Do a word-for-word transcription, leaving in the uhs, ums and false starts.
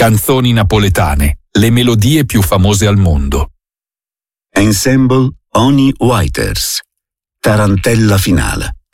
Canzoni napoletane, le melodie più famose al mondo. Ensemble Oni Whiters, Tarantella finale.